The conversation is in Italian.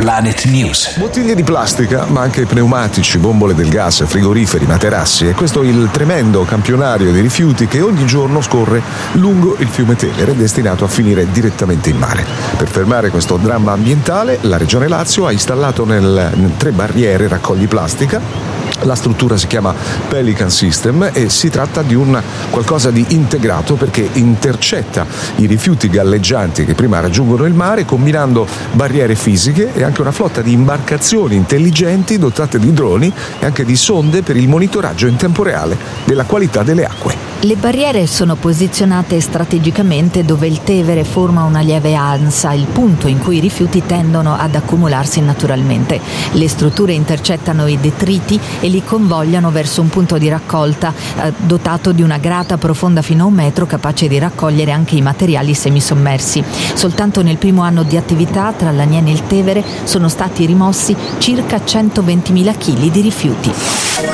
Planet News. Bottiglie di plastica, ma anche pneumatici, bombole del gas, frigoriferi, materassi. E questo è il tremendo campionario di rifiuti che ogni giorno scorre lungo il fiume Tevere, destinato a finire direttamente in mare. Per fermare questo dramma ambientale, la Regione Lazio ha installato 3 barriere raccogli plastica. La struttura si chiama Pelican System e si tratta di un qualcosa di integrato perché intercetta i rifiuti galleggianti che prima raggiungono il mare, combinando barriere fisiche e anche una flotta di imbarcazioni intelligenti dotate di droni e anche di sonde per il monitoraggio in tempo reale della qualità delle acque. Le barriere sono posizionate strategicamente dove il Tevere forma una lieve ansa, il punto in cui i rifiuti tendono ad accumularsi naturalmente. Le strutture intercettano i detriti e li convogliano verso un punto di raccolta dotato di una grata profonda fino a 1 metro, capace di raccogliere anche i materiali semisommersi. Soltanto nel primo anno di attività tra l'Aniene e il Tevere sono stati rimossi circa 120.000 kg di rifiuti.